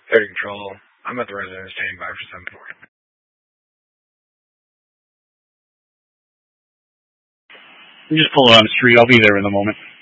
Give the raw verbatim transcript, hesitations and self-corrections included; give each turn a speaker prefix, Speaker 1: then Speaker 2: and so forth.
Speaker 1: Third control. I'm at the residence standing by for seven four.
Speaker 2: I'm just pulling on the street. I'll be there in a moment.